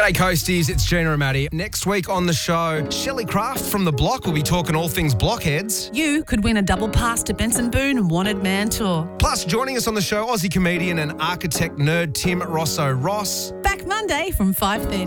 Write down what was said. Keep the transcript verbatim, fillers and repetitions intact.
G'day Coasties, it's Gina and Maddie. Next week on the show, Shelley Craft from The Block will be talking all things blockheads. You could win a double pass to Benson Boone and Wanted Man Tour. Plus, joining us on the show, Aussie comedian and architect nerd Tim Rosso Ross. Back Monday from five thirty.